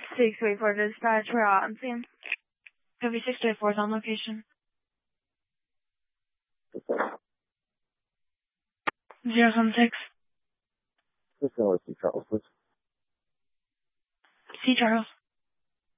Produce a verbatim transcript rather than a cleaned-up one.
six three four dispatch, we're out on scene. Copy six three four is on location. Zero seven six. Just going with C. Charles, please. C. Charles.